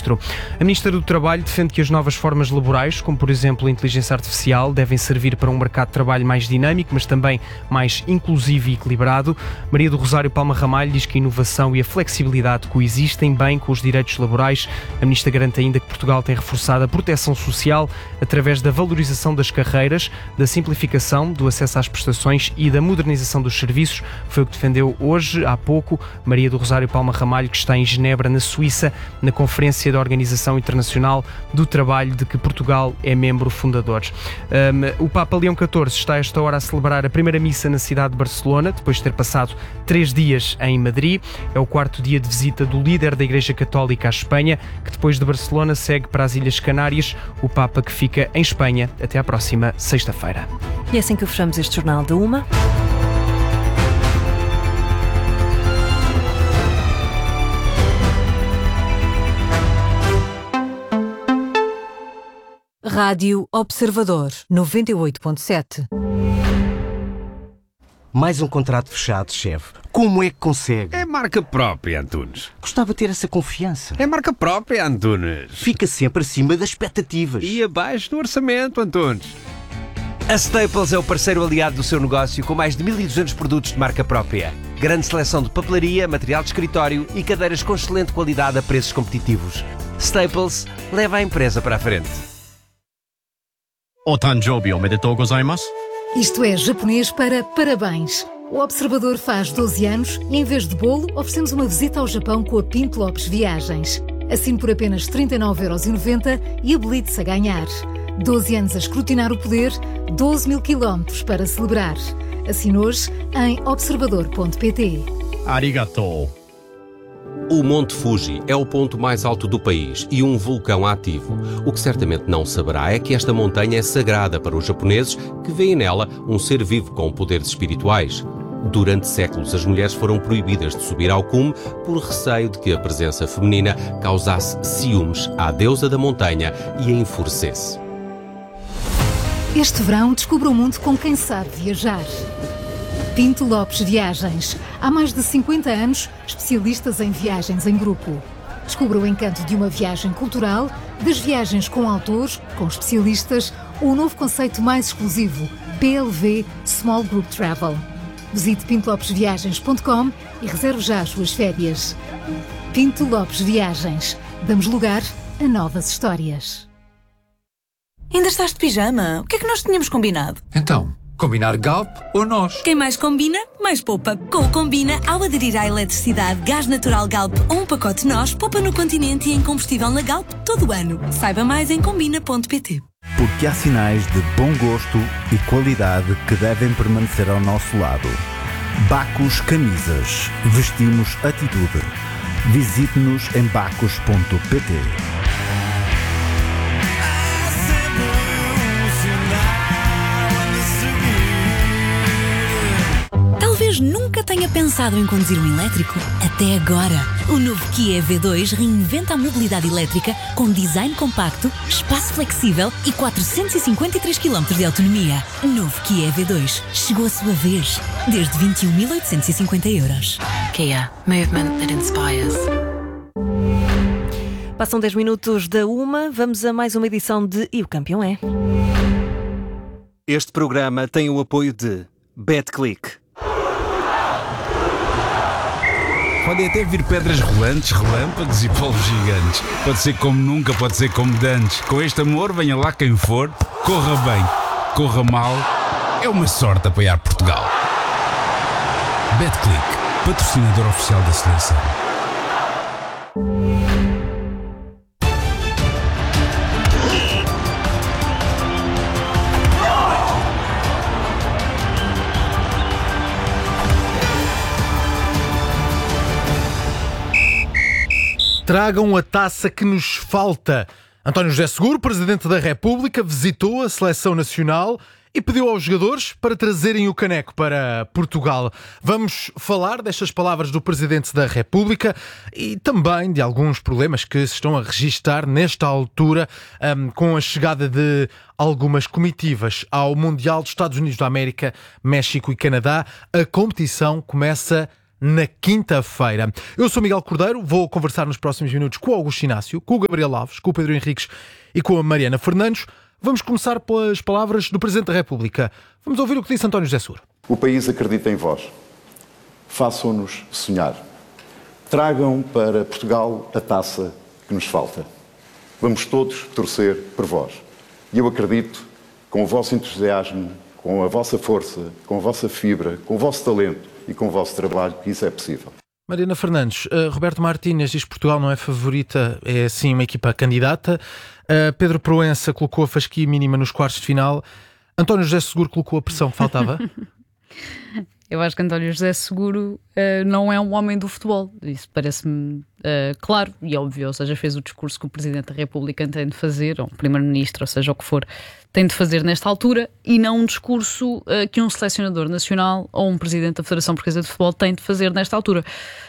Primeiro-Ministro. A Ministra do Trabalho defende que as novas formas laborais, como por exemplo a inteligência artificial, devem servir para um mercado de trabalho mais dinâmico, mas também mais inclusivo e equilibrado. Maria do Rosário Palma Ramalho diz que a inovação e a flexibilidade coexistem bem com os direitos laborais. A Ministra garante ainda que Portugal tem reforçado a proteção social através da valorização das carreiras, da simplificação do acesso às prestações e da modernização dos serviços. Foi o que defendeu hoje, há pouco, Maria do Rosário Palma Ramalho, que está em Genebra, na Suíça, na Conferência da Organização Internacional do Trabalho, de que Portugal é membro fundador. O Papa Leão XIV está a esta hora a celebrar a primeira missa na cidade de Barcelona, depois de ter passado 3 dias em Madrid. É o 4º dia de visita do líder da Igreja Católica à Espanha, que depois de Barcelona segue para as Ilhas Canárias. O Papa que fica em Espanha até à próxima sexta-feira. E é assim que fechamos este Jornal da Uma. Rádio Observador 98.7. Mais um contrato fechado, chefe. Como é que consegue? É marca própria, Antunes. Gostava de ter essa confiança. É marca própria, Antunes. Fica sempre acima das expectativas. E abaixo do orçamento, Antunes. A Staples é o parceiro aliado do seu negócio, com mais de 1.200 produtos de marca própria. Grande seleção de papelaria, material de escritório e cadeiras com excelente qualidade a preços competitivos. Staples leva a empresa para a frente. Otanjobi omedetou gozaimasu? Isto é japonês para parabéns. O Observador faz 12 anos e, em vez de bolo, oferecemos uma visita ao Japão com a Pinto Lopes Viagens. Assine por apenas 39,90€ e habilite-se a ganhar. 12 anos a escrutinar o poder, 12.000 quilómetros para celebrar. Assine hoje em observador.pt. Arigatou. O Monte Fuji é o ponto mais alto do país e um vulcão ativo. O que certamente não saberá é que esta montanha é sagrada para os japoneses, que veem nela um ser vivo com poderes espirituais. Durante séculos, as mulheres foram proibidas de subir ao cume por receio de que a presença feminina causasse ciúmes à deusa da montanha e a enfurecesse. Este verão, descubra o mundo com quem sabe viajar. Pinto Lopes Viagens. Há mais de 50 anos, especialistas em viagens em grupo. Descubra o encanto de uma viagem cultural, das viagens com autores, com especialistas, ou o novo conceito mais exclusivo, PLV Small Group Travel. Visite pintolopesviagens.com e reserve já as suas férias. Pinto Lopes Viagens. Damos lugar a novas histórias. Ainda estás de pijama? O que é que nós tínhamos combinado? Então, combinar Galp ou nós? Quem mais combina, mais poupa. Com o Combina, ao aderir à eletricidade, gás natural Galp ou um pacote nós, poupa no Continente e em combustível na Galp todo o ano. Saiba mais em combina.pt. Porque há sinais de bom gosto e qualidade que devem permanecer ao nosso lado. Bacos Camisas. Vestimos atitude. Visite-nos em bacos.pt. Talvez nunca tenha pensado em conduzir um elétrico. Até agora. O novo Kia EV2 reinventa a mobilidade elétrica com design compacto, espaço flexível e 453 km de autonomia. Novo Kia EV2. Chegou a sua vez. Desde 21.850€. Kia. Movement that inspires. Passam 10 minutos da uma. Vamos a mais uma edição de E o Campeão é. Este programa tem o apoio de BetClick. Podem até vir pedras rolantes, relâmpagos e polos gigantes. Pode ser como nunca, pode ser como dantes. Com este amor, venha lá quem for, corra bem, corra mal. É uma sorte apoiar Portugal. BetClick, patrocinador oficial da seleção. Tragam a taça que nos falta. António José Seguro, Presidente da República, visitou a Seleção Nacional e pediu aos jogadores para trazerem o caneco para Portugal. Vamos falar destas palavras do Presidente da República e também de alguns problemas que se estão a registar nesta altura com a chegada de algumas comitivas ao Mundial dos Estados Unidos da América, México e Canadá. A competição começa na quinta-feira. Eu sou Miguel Cordeiro, vou conversar nos próximos minutos com o Augusto Inácio, com o Gabriel Alves, com o Pedro Henriques e com a Mariana Fernandes. Vamos começar pelas palavras do Presidente da República. Vamos ouvir o que disse António José Seguro. O país acredita em vós. Façam-nos sonhar. Tragam para Portugal a taça que nos falta. Vamos todos torcer por vós. E eu acredito, com o vosso entusiasmo, com a vossa força, com a vossa fibra, com o vosso talento e com o vosso trabalho, que isso é possível. Mariana Fernandes, Roberto Martínez diz que Portugal não é favorita, é sim uma equipa candidata. Pedro Proença colocou a fasquia mínima nos quartos de final. António José Seguro colocou a pressão que faltava. Eu acho que António José Seguro não é um homem do futebol. Isso parece-me claro e óbvio. Ou seja, fez o discurso que o Presidente da República tem de fazer, ou o Primeiro-Ministro, ou seja, o que for, tem de fazer nesta altura, e não um discurso que um selecionador nacional ou um Presidente da Federação Portuguesa de Futebol tem de fazer nesta altura.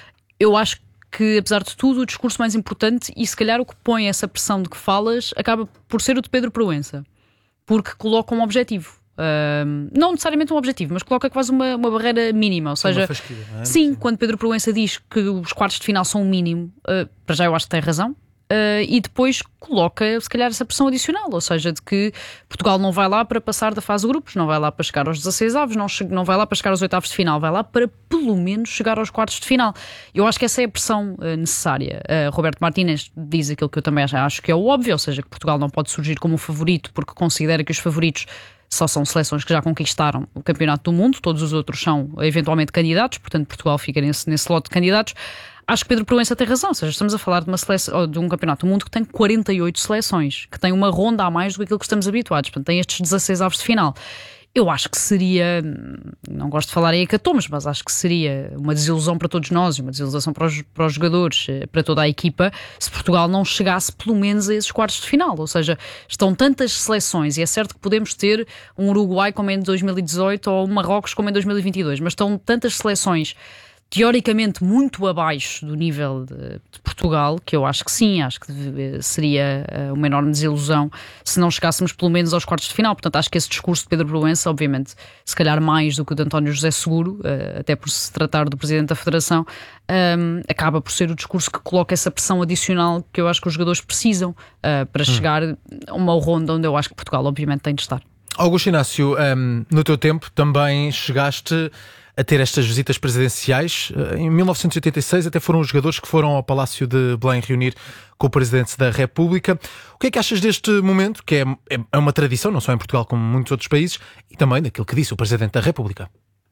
Eu acho que, apesar de tudo, o discurso mais importante, e se calhar o que põe essa pressão de que falas, acaba por ser o de Pedro Proença, porque coloca um objetivo. Não necessariamente um objetivo, mas coloca quase uma barreira mínima. Ou seja, fasquia, não é? Sim, quando Pedro Proença diz que os quartos de final são o mínimo, para já eu acho que tem razão. E depois coloca, se calhar, essa pressão adicional, ou seja, de que Portugal não vai lá para passar da fase de grupos, não vai lá para chegar aos 16 avos, não vai lá para chegar aos oitavos de final, vai lá para pelo menos chegar aos quartos de final. Eu acho que essa é a pressão necessária. Roberto Martínez diz aquilo que eu também acho que é o óbvio, ou seja, que Portugal não pode surgir como favorito porque considera que os favoritos só são seleções que já conquistaram o Campeonato do Mundo, todos os outros são eventualmente candidatos, portanto Portugal fica nesse lote de candidatos. Acho que Pedro Proença tem razão, ou seja, estamos a falar de um Campeonato do Mundo que tem 48 seleções, que tem uma ronda a mais do que aquilo que estamos habituados, portanto tem estes 16 avos de final. Eu acho que seria, não gosto de falar em hecatombes, mas acho que seria uma desilusão para todos nós, uma desilusão para os jogadores, para toda a equipa, se Portugal não chegasse pelo menos a esses quartos de final. Ou seja, estão tantas seleções, e é certo que podemos ter um Uruguai como em 2018 ou um Marrocos como em 2022, mas estão tantas seleções teoricamente muito abaixo do nível de Portugal, que eu acho que sim, acho que seria uma enorme desilusão se não chegássemos pelo menos aos quartos de final. Portanto, acho que esse discurso de Pedro Proença, obviamente, se calhar mais do que o de António José Seguro, até por se tratar do Presidente da Federação, acaba por ser o discurso que coloca essa pressão adicional que eu acho que os jogadores precisam para chegar a uma ronda onde eu acho que Portugal, obviamente, tem de estar. Augusto Inácio, no teu tempo também chegaste a ter estas visitas presidenciais. Em 1986 até foram os jogadores que foram ao Palácio de Belém reunir com o Presidente da República. O que é que achas deste momento, que é uma tradição, não só em Portugal como em muitos outros países, e também daquilo que disse o Presidente da República?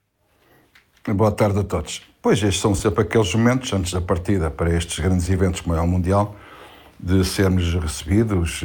Boa tarde a todos. Pois, estes são sempre aqueles momentos, antes da partida para estes grandes eventos como é o Mundial, de sermos recebidos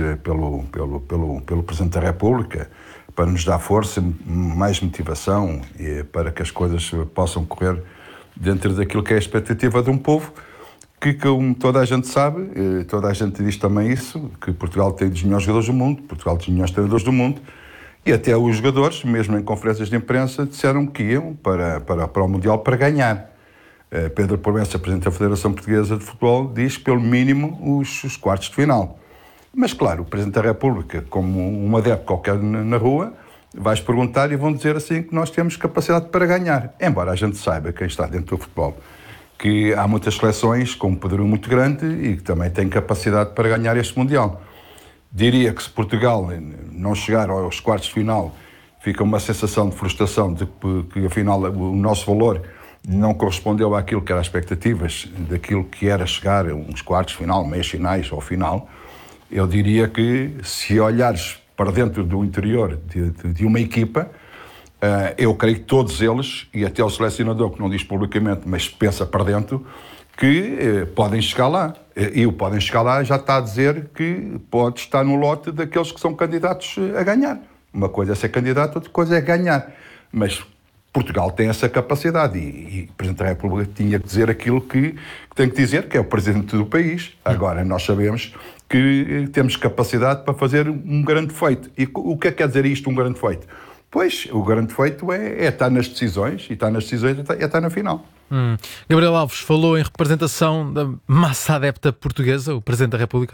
pelo Presidente da República, para nos dar força, mais motivação e para que as coisas possam correr dentro daquilo que é a expectativa de um povo que, como toda a gente sabe, toda a gente diz também isso, que Portugal tem dos melhores jogadores do mundo, Portugal tem dos melhores treinadores do mundo, e até os jogadores, mesmo em conferências de imprensa, disseram que iam para o Mundial para ganhar. Pedro Proença, Presidente da Federação Portuguesa de Futebol, diz pelo mínimo os quartos de final. Mas, claro, o Presidente da República, como um adepto qualquer na rua, vais perguntar e vão dizer assim que nós temos capacidade para ganhar. Embora a gente saiba, quem está dentro do futebol, que há muitas seleções com um poderio muito grande e que também têm capacidade para ganhar este Mundial. Diria que se Portugal não chegar aos quartos de final, fica uma sensação de frustração de que afinal o nosso valor não correspondeu àquilo que eram as expectativas, daquilo que era chegar a uns quartos de final, meias finais ou final. Eu diria que, se olhares para dentro do interior de uma equipa, eu creio que todos eles, e até o selecionador, que não diz publicamente, mas pensa para dentro, que podem chegar lá. E o podem chegar lá já está a dizer que pode estar no lote daqueles que são candidatos a ganhar. Uma coisa é ser candidato, outra coisa é ganhar. Mas Portugal tem essa capacidade e o Presidente da República tinha que dizer aquilo que tem que dizer, que é o Presidente do país. Agora, nós sabemos que temos capacidade para fazer um grande feito. E o que é que quer dizer isto, um grande feito? Pois, o grande feito é estar nas decisões, e estar nas decisões é estar na final. Gabriel Alves falou em representação da massa adepta portuguesa, o Presidente da República.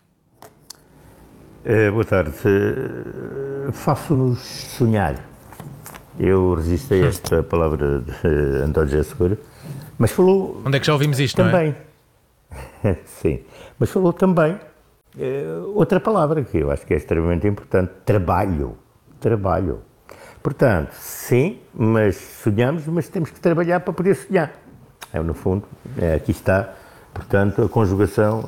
Boa tarde. Faço-nos sonhar. Eu resisto a esta palavra de António José Seguro. Mas falou... Onde é que já ouvimos isto, também, não é? Sim, mas falou também outra palavra que eu acho que é extremamente importante, trabalho. Portanto, sim, mas sonhamos, mas temos que trabalhar para poder sonhar. No fundo, aqui está, portanto, a conjugação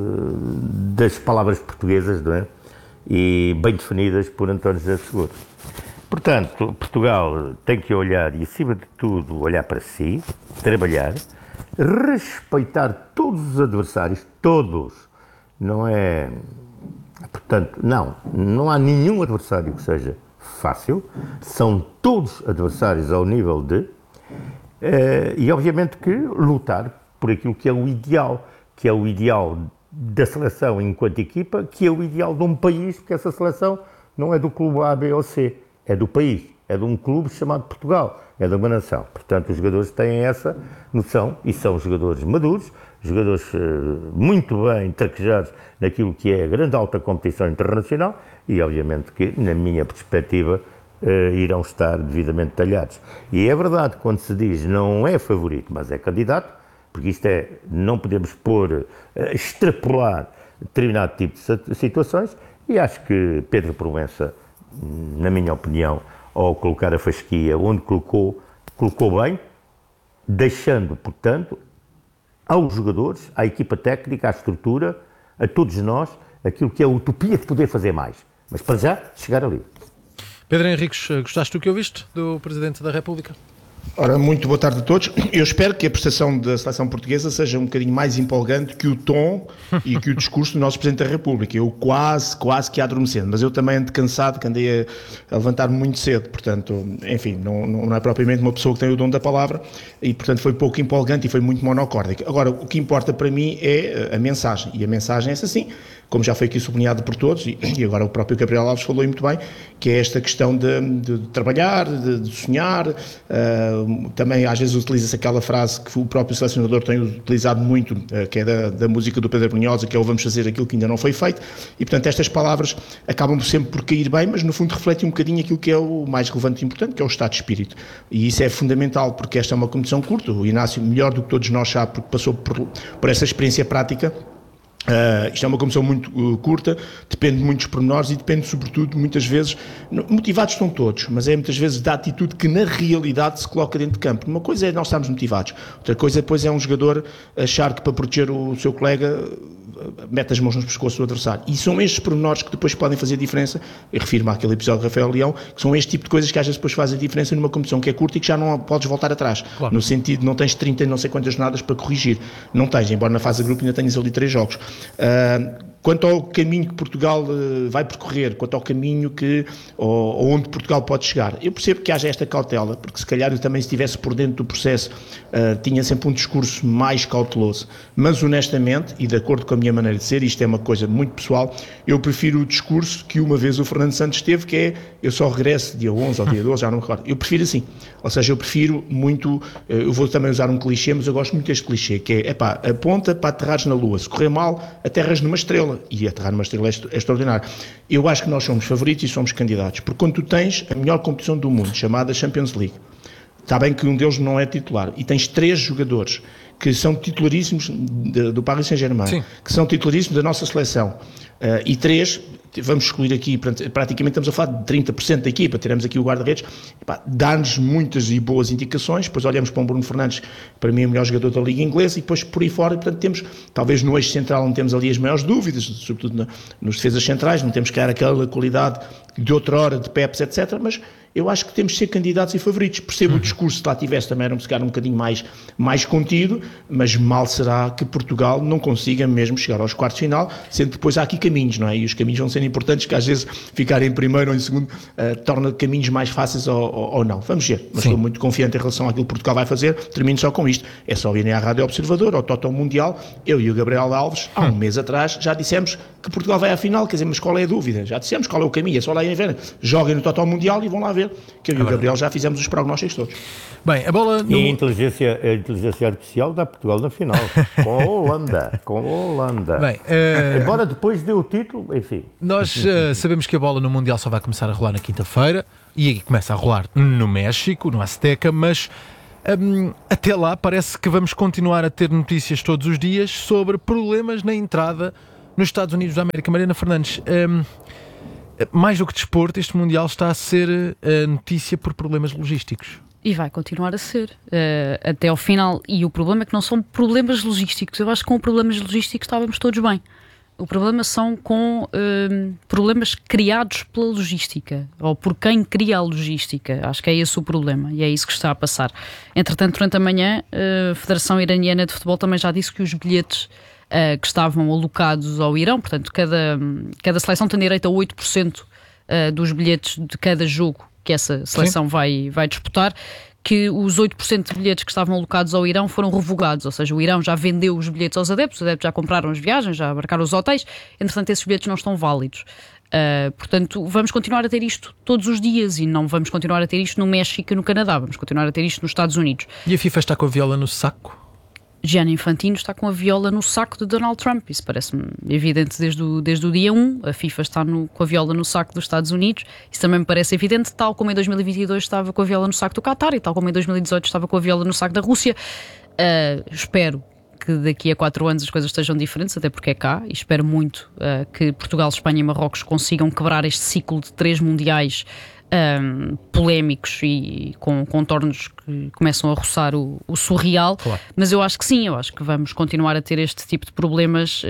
das palavras portuguesas, não é? E bem definidas por António José Seguro. Portanto, Portugal tem que olhar e, acima de tudo, olhar para si, trabalhar, respeitar todos os adversários, todos. Não é... Portanto, não há nenhum adversário que seja fácil, são todos adversários ao nível de... e, obviamente, que lutar por aquilo que é o ideal da seleção enquanto equipa, que é o ideal de um país, porque essa seleção não é do clube A, B ou C, é do país, é de um clube chamado Portugal, é de uma nação. Portanto, os jogadores têm essa noção e são jogadores maduros, jogadores muito bem traquejados naquilo que é a grande alta competição internacional e, obviamente, que, na minha perspectiva, irão estar devidamente talhados. E é verdade, quando se diz não é favorito, mas é candidato, porque isto não podemos extrapolar determinado tipo de situações, e acho que Pedro Proença, na minha opinião, ao colocar a fasquia onde colocou bem, deixando, portanto, aos jogadores, à equipa técnica, à estrutura, a todos nós, aquilo que é a utopia de poder fazer mais. Mas para já, chegar ali. Pedro Henriques, gostaste do que ouviste do Presidente da República? Ora, muito boa tarde a todos. Eu espero que a prestação da seleção portuguesa seja um bocadinho mais empolgante que o tom e que o discurso do nosso Presidente da República. Eu quase que ia adormecendo, mas eu também ando cansado, que andei a levantar-me muito cedo, portanto, enfim, não é propriamente uma pessoa que tem o dom da palavra e, portanto, foi pouco empolgante e foi muito monocórdico. Agora, o que importa para mim é a mensagem, e a mensagem é essa sim, como já foi aqui sublinhado por todos, e agora o próprio Gabriel Alves falou muito bem, que é esta questão de trabalhar, de sonhar, também às vezes utiliza-se aquela frase que o próprio selecionador tem utilizado muito, que é da música do Pedro Brunhosa, que é o vamos fazer aquilo que ainda não foi feito, e portanto estas palavras acabam sempre por cair bem, mas no fundo refletem um bocadinho aquilo que é o mais relevante e importante, que é o estado de espírito, e isso é fundamental, porque esta é uma competição curta, o Inácio, melhor do que todos nós sabe, porque passou por essa experiência prática. Isto é uma competição muito curta, depende de muitos pormenores e depende sobretudo, muitas vezes, motivados estão todos, mas é muitas vezes da atitude que na realidade se coloca dentro de campo. Uma coisa é nós estarmos motivados, outra coisa depois é um jogador achar que para proteger o seu colega mete as mãos no pescoço do adversário. E são estes pormenores que depois podem fazer diferença, eu refiro-me àquele episódio de Rafael Leão, que são este tipo de coisas que às vezes depois fazem diferença numa competição que é curta e que já não podes voltar atrás. Claro. No sentido de não tens 30 e não sei quantas jornadas para corrigir. Não tens, embora na fase de grupo ainda tenhas ali 3 jogos. Quanto ao caminho que Portugal vai percorrer, quanto ao caminho onde Portugal pode chegar, eu percebo que haja esta cautela, porque se calhar eu também, se estivesse por dentro do processo, tinha sempre um discurso mais cauteloso, mas honestamente, e de acordo com a minha maneira de ser, isto é uma coisa muito pessoal, eu prefiro o discurso que uma vez o Fernando Santos teve, que é, eu só regresso dia 11 ou dia 12, já não me recordo, eu prefiro assim, ou seja, eu prefiro muito, eu vou também usar um clichê, mas eu gosto muito deste clichê, que é, aponta para aterrares na Lua, se correr mal, aterras numa estrela, e aterrar numa estrela é extraordinário. Eu acho que nós somos favoritos e somos candidatos, porque quando tu tens a melhor competição do mundo, chamada Champions League, está bem que um deles não é titular, e tens 3 jogadores que são titularíssimos do Paris Saint-Germain, que são titularíssimos da nossa seleção, e 3, vamos excluir aqui, praticamente estamos a falar de 30% da equipa, teremos aqui o guarda-redes, dá-nos muitas e boas indicações, depois olhamos para um Bruno Fernandes, para mim o melhor jogador da Liga Inglesa, e depois por aí fora, portanto temos, talvez no eixo central não temos ali as maiores dúvidas, sobretudo nos defesas centrais, não temos que dar aquela qualidade de outrora, de Peps, etc., mas eu acho que temos de ser candidatos e favoritos. Percebo o discurso, se lá tivesse também era um bocadinho mais contido, mas mal será que Portugal não consiga mesmo chegar aos quartos de final, sendo que depois há aqui caminhos, não é? E os caminhos vão ser importantes, que às vezes ficar em primeiro ou em segundo torna caminhos mais fáceis ou não. Vamos ver, mas estou muito confiante em relação àquilo que Portugal vai fazer. Termino só com isto. É só irem à Rádio Observador, ao Total Mundial. Eu e o Gabriel Alves, há um mês atrás, já dissemos que Portugal vai à final, quer dizer, mas qual é a dúvida? Já dissemos qual é o caminho, é só lá irem ver. Joguem no Total Mundial e vão lá ver, que eu e o Gabriel já fizemos os prognósticos todos. Bem, a bola... E a inteligência artificial dá Portugal na final, com a Holanda. Bem, embora depois dê o título, enfim. Nós sabemos que a bola no Mundial só vai começar a rolar na quinta-feira, e começa a rolar no México, no Azteca, mas Até lá, parece que vamos continuar a ter notícias todos os dias sobre problemas na entrada nos Estados Unidos da América. Mariana Fernandes, mais do que desporto, este Mundial está a ser notícia por problemas logísticos. E vai continuar a ser, até ao final. E o problema é que não são problemas logísticos. Eu acho que com problemas logísticos estávamos todos bem. O problema são com problemas criados pela logística, ou por quem cria a logística. Acho que é esse o problema, e é isso que está a passar. Entretanto, durante a manhã, a Federação Iraniana de Futebol também já disse que os bilhetes que estavam alocados ao Irão, portanto, cada seleção tem direito a 8% dos bilhetes de cada jogo que essa seleção vai disputar, que os 8% de bilhetes que estavam alocados ao Irão foram revogados, ou seja, o Irão já vendeu os bilhetes aos adeptos, os adeptos já compraram as viagens, já marcaram os hotéis, entretanto esses bilhetes não estão válidos. Portanto, vamos continuar a ter isto todos os dias e não vamos continuar a ter isto no México e no Canadá, vamos continuar a ter isto nos Estados Unidos. E a FIFA está com a viola no saco? Gianni Infantino está com a viola no saco de Donald Trump. Isso parece-me evidente desde o dia 1. A FIFA está com a viola no saco dos Estados Unidos. Isso também me parece evidente, tal como em 2022 estava com a viola no saco do Qatar e tal como em 2018 estava com a viola no saco da Rússia. Espero que daqui a 4 anos as coisas estejam diferentes, até porque é cá, e espero muito que Portugal, Espanha e Marrocos consigam quebrar este ciclo de 3 mundiais polémicos e com contornos que começam a roçar o surreal, claro. Mas eu acho que sim, eu acho que vamos continuar a ter este tipo de problemas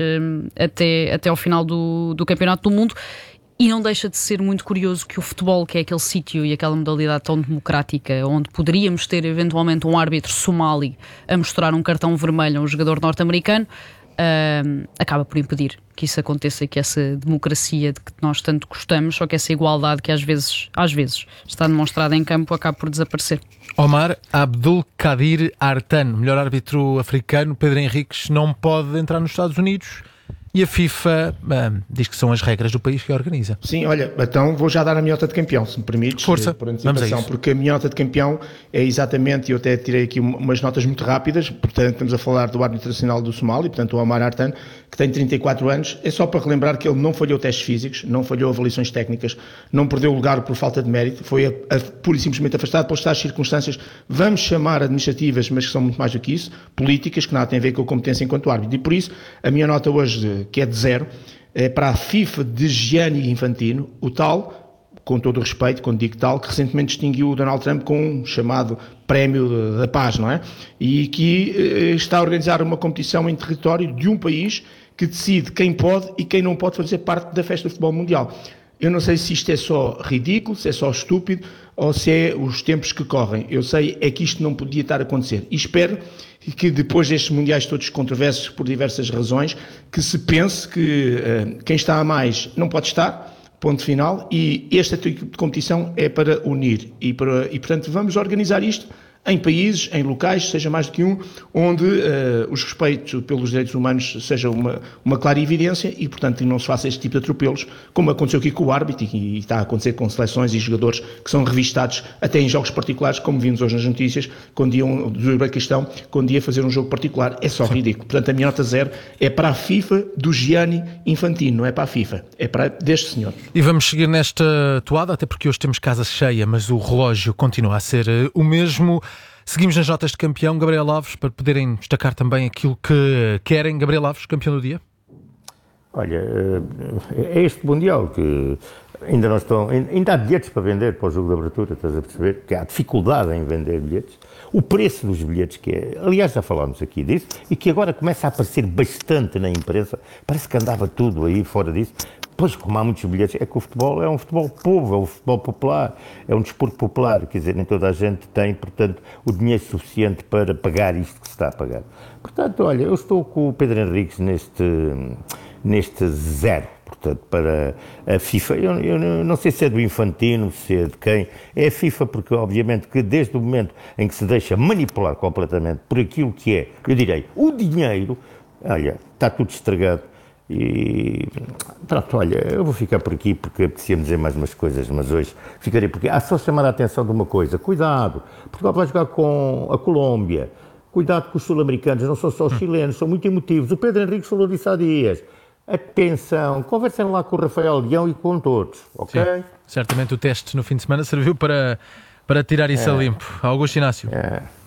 até ao final do Campeonato do Mundo. E não deixa de ser muito curioso que o futebol, que é aquele sítio e aquela modalidade tão democrática, onde poderíamos ter eventualmente um árbitro somali a mostrar um cartão vermelho a um jogador norte-americano, acaba por impedir que isso aconteça e que essa democracia de que nós tanto gostamos, ou que essa igualdade que às vezes está demonstrada em campo, acaba por desaparecer. Omar Abdulkadir Artan, melhor árbitro africano. Pedro Henriques não pode entrar nos Estados Unidos e a FIFA diz que são as regras do país que a organiza. Sim, olha, então vou já dar a minhota de campeão, se me permites. Força, por antecipação, porque a minhota de campeão é exatamente, eu até tirei aqui umas notas muito rápidas, portanto estamos a falar do árbitro nacional do Somália, portanto o Omar Artan, que tem 34 anos, é só para relembrar que ele não falhou testes físicos, não falhou avaliações técnicas, não perdeu o lugar por falta de mérito, foi pura e simplesmente afastado pelas tais circunstâncias, vamos chamar administrativas, mas que são muito mais do que isso, políticas, que nada têm a ver com a competência enquanto árbitro. E por isso, a minha nota hoje, que é de 0, é para a FIFA de Gianni Infantino, o tal, com todo o respeito, quando digo tal, que recentemente distinguiu o Donald Trump com um chamado Prémio da Paz, não é? E que está a organizar uma competição em território de um país que decide quem pode e quem não pode fazer parte da festa do futebol mundial. Eu não sei se isto é só ridículo, se é só estúpido ou se é os tempos que correm. Eu sei é que isto não podia estar a acontecer. E espero que depois destes mundiais todos controversos por diversas razões, que se pense que quem está a mais não pode estar, ponto final, e este tipo de competição é para unir. E portanto, vamos organizar isto em países, em locais, seja mais do que um, onde os respeitos pelos direitos humanos seja uma clara evidência e, portanto, não se faça este tipo de atropelos, como aconteceu aqui com o árbitro e está a acontecer com seleções e jogadores que são revistados até em jogos particulares, como vimos hoje nas notícias, quando iam do Uzbequistão, quando ia fazer um jogo particular. É só ridículo. Portanto, a minha nota 0 é para a FIFA do Gianni Infantino, não é para a FIFA, é para deste senhor. E vamos seguir nesta toada, até porque hoje temos casa cheia, mas o relógio continua a ser o mesmo. Seguimos nas notas de campeão. Gabriel Alves, para poderem destacar também aquilo que querem. Gabriel Alves, campeão do dia. Olha, é este Mundial que ainda não estão... Ainda há bilhetes para vender para o jogo de abertura, estás a perceber? Que há dificuldade em vender bilhetes. O preço dos bilhetes, que é... Aliás, já falámos aqui disso, e que agora começa a aparecer bastante na imprensa. Parece que andava tudo aí fora disso. Pois, como há muitos bilhetes, é que o futebol é um futebol povo, é um futebol popular, é um desporto popular, quer dizer, nem toda a gente tem, portanto, o dinheiro suficiente para pagar isto que se está a pagar. Portanto, olha, eu estou com o Pedro Henriques neste 0, portanto, para a FIFA. Eu não sei se é do Infantino, se é de quem, é a FIFA, porque obviamente que desde o momento em que se deixa manipular completamente por aquilo que é, eu direi, o dinheiro, olha, está tudo estragado. E pronto, olha, eu vou ficar por aqui porque apetecia dizer mais umas coisas, mas hoje ficarei por aqui. Só chamar a atenção de uma coisa, cuidado, Portugal vai jogar com a Colômbia, cuidado com os sul-americanos, não são só os chilenos, são muito emotivos. O Pedro Henrique falou disso há dias. Atenção, conversem lá com o Rafael Leão e com todos, ok? Sim, certamente o teste no fim de semana serviu para tirar isso a limpo. Augusto Inácio.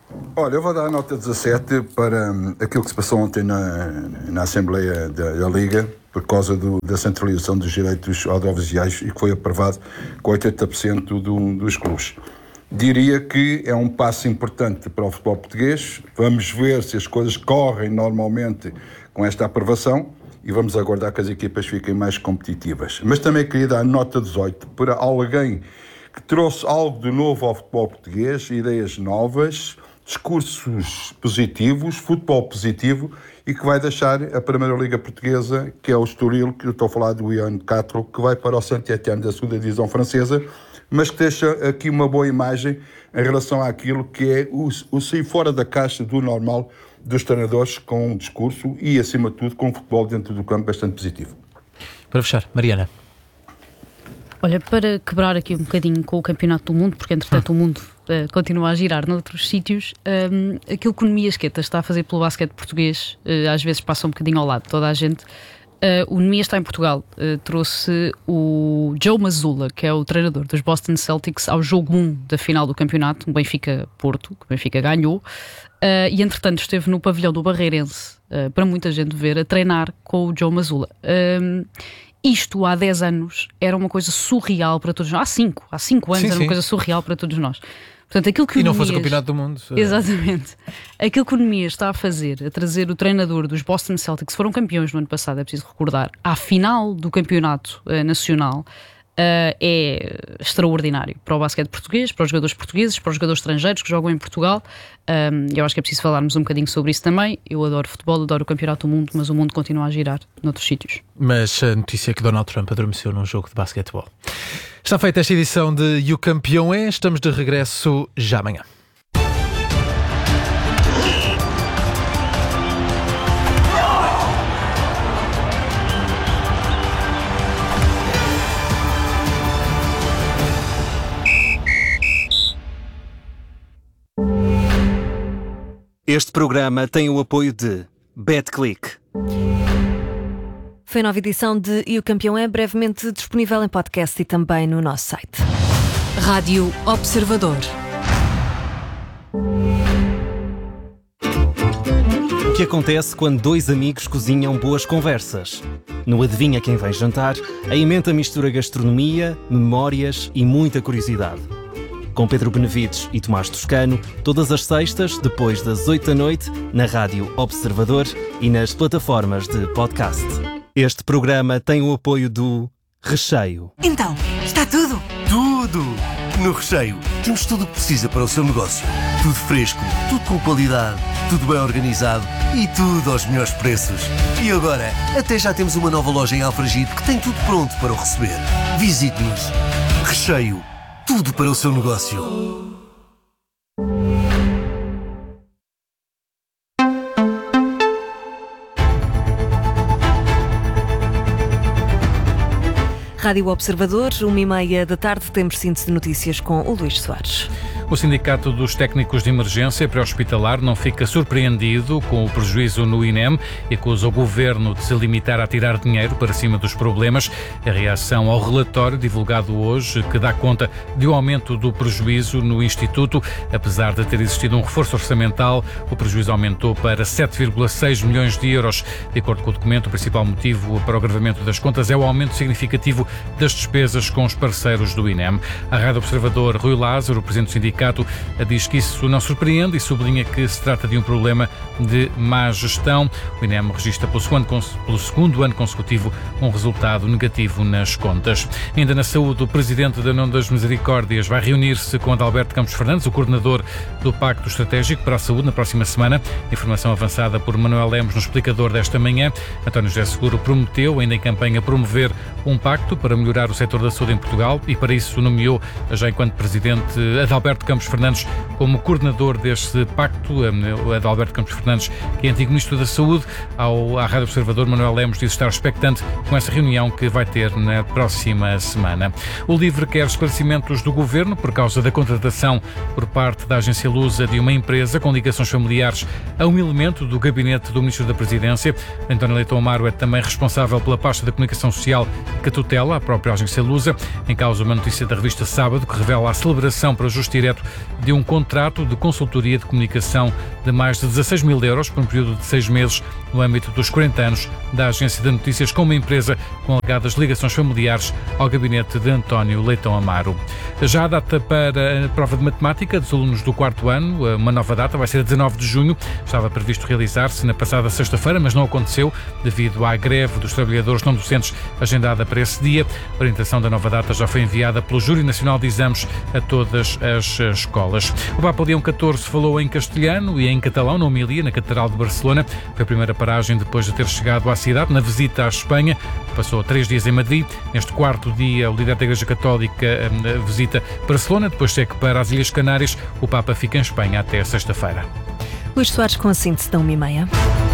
Olha, eu vou dar a nota 17 para aquilo que se passou ontem na Assembleia da Liga, por causa da centralização dos direitos audiovisuais e que foi aprovado com 80% dos clubes. Diria que é um passo importante para o futebol português. Vamos ver se as coisas correm normalmente com esta aprovação e vamos aguardar que as equipas fiquem mais competitivas. Mas também queria dar nota 18 para alguém que trouxe algo de novo ao futebol português, ideias novas, discursos positivos, futebol positivo e que vai deixar a Primeira Liga Portuguesa, que é o Estoril, que eu estou a falar do Ian Castro, que vai para o Saint-Étienne da segunda divisão francesa, mas que deixa aqui uma boa imagem em relação àquilo que é o sair fora da caixa do normal dos treinadores, com um discurso e, acima de tudo, com um futebol dentro do campo bastante positivo. Para fechar, Mariana. Olha, para quebrar aqui um bocadinho com o Campeonato do Mundo, porque entretanto o mundo continua a girar noutros sítios, aquilo que o Nemias Queta está a fazer pelo basquete português, às vezes passa um bocadinho ao lado de toda a gente. O Nemias está em Portugal, trouxe o Joe Mazzulla, que é o treinador dos Boston Celtics, ao jogo 1 da final do campeonato, o Benfica-Porto, que o Benfica ganhou, e entretanto esteve no pavilhão do Barreirense, para muita gente ver, a treinar com o Joe Mazzulla. Isto há 10 anos era uma coisa surreal para todos nós. Há 5 anos era uma coisa surreal para todos nós. Portanto, aquilo que e não fosse o Campeonato do Mundo. Exatamente. Aquilo que o Nemias está a fazer, a trazer o treinador dos Boston Celtics, foram campeões no ano passado, é preciso recordar, à final do Campeonato Nacional, é extraordinário para o basquete português, para os jogadores portugueses, para os jogadores estrangeiros que jogam em Portugal. Eu acho que é preciso falarmos um bocadinho sobre isso também. Eu adoro futebol, adoro o Campeonato do Mundo, mas o mundo continua a girar noutros sítios. Mas a notícia é que Donald Trump adormeceu num jogo de basquetebol. Está feita esta edição de E o Campeão é. Estamos de regresso já amanhã. Este programa tem o apoio de BetClick. Foi a nova edição de E o Campeão é, brevemente disponível em podcast e também no nosso site. Rádio Observador. O que acontece quando dois amigos cozinham boas conversas? No Adivinha Quem Vem Jantar, a emenda mistura gastronomia, memórias e muita curiosidade. Com Pedro Benevides e Tomás Toscano, todas as sextas, depois das 8 da noite, na Rádio Observador e nas plataformas de podcast. Este programa tem o apoio do Recheio. Então, está tudo? Tudo! No Recheio, temos tudo o que precisa para o seu negócio. Tudo fresco, tudo com qualidade, tudo bem organizado e tudo aos melhores preços. E agora, até já temos uma nova loja em Alfragide que tem tudo pronto para o receber. Visite-nos. Recheio. Tudo para o seu negócio. Rádio Observador, 1h30 da tarde, temos síntese de notícias com o Luís Soares. O Sindicato dos Técnicos de Emergência Pré-Hospitalar não fica surpreendido com o prejuízo no INEM e acusa o Governo de se limitar a tirar dinheiro para cima dos problemas. A reação ao relatório divulgado hoje, que dá conta de um aumento do prejuízo no Instituto. Apesar de ter existido um reforço orçamental, o prejuízo aumentou para 7,6 milhões de euros. De acordo com o documento, o principal motivo para o agravamento das contas é o aumento significativo das despesas com os parceiros do INEM. A Rádio Observador, Rui Lázaro, presidente do sindicato, diz que isso não surpreende e sublinha que se trata de um problema de má gestão. O INEM registra pelo segundo ano consecutivo um resultado negativo nas contas. Ainda na saúde, o presidente da União das Misericórdias vai reunir-se com Adalberto Campos Fernandes, o coordenador do Pacto Estratégico para a Saúde, na próxima semana. Informação avançada por Manuel Lemos no explicador desta manhã. António José Seguro prometeu, ainda em campanha, promover um pacto para melhorar o setor da saúde em Portugal e para isso nomeou, já enquanto presidente, Adalberto Campos Fernandes como coordenador deste pacto. Adalberto Campos Fernandes, que é antigo Ministro da Saúde, à Rádio Observador, Manuel Lemos diz estar expectante com essa reunião que vai ter na próxima semana. O LIVRE quer esclarecimentos do Governo por causa da contratação por parte da agência Lusa de uma empresa com ligações familiares a um elemento do gabinete do Ministro da Presidência. António Leitão Amaro é também responsável pela pasta da comunicação social que tutela a própria agência Lusa. Em causa uma notícia da revista Sábado que revela a celebração para juros direto de um contrato de consultoria de comunicação de mais de 16 mil euros por um período de 6 meses no âmbito dos 40 anos da agência de notícias com uma empresa com alegadas ligações familiares ao gabinete de António Leitão Amaro. Já a data para a prova de matemática dos alunos do 4º ano, uma nova data, vai ser a 19 de junho. Estava previsto realizar-se na passada sexta-feira, mas não aconteceu devido à greve dos trabalhadores não docentes agendada para esse dia. A orientação da nova data já foi enviada pelo Júri Nacional de Exames a todas as escolas. O Papa Leão XIV falou em castelhano e em catalão na homilia na Catedral de Barcelona. Foi a primeira paragem depois de ter chegado à cidade na visita à Espanha. Passou 3 dias em Madrid. Neste 4º dia, o líder da Igreja Católica visita Barcelona, depois segue para as Ilhas Canárias. O Papa fica em Espanha até sexta-feira. Luís Soares com a síntese da 1h30.